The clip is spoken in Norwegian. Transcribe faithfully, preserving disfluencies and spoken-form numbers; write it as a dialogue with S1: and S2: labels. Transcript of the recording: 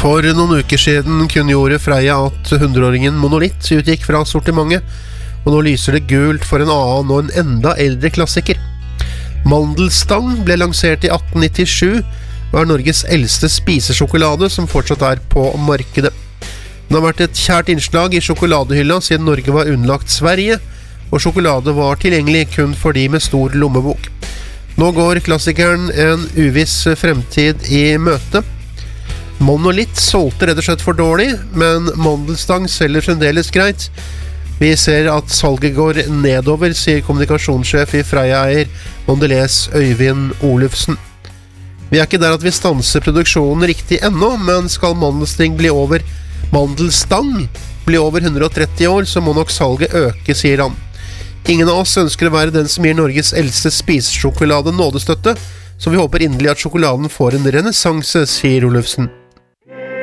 S1: For noen uker siden kunngjorde Freia at hundreåringen Monolitt utgikk fra sortimentet, og nå lyser det gult for en annen og en enda eldre klassiker. Mandelstang ble lansert i atten nittisju og er Norges eldste spisesjokolade som fortsatt er på markedet. Den har vært et kjært innslag i sjokoladehylla siden Norge var underlagt Sverige, og sjokolade var tilgjengelig kun for de med stor lommebok. Nå går klassikeren en uviss fremtid i møte. Monolitt solgte rett og slett for dårlig, men mandelstang selger fremdeles greit. Vi ser at salget går nedover, sier kommunikasjonssjef i Freia-eier Mondelez Øyvind Olufsen. Vi er ikke der at vi stanser produksjonen riktig ennå, men skal mandelsting bli over mandelstang bli over hundre og tretti år, så må nok salget øke, sier han. Ingen av oss ønsker å være den som gir Norges eldste spisesjokolade nådestøtte, så vi håper inderlig at sjokoladen får en renessanse, sier Olufsen.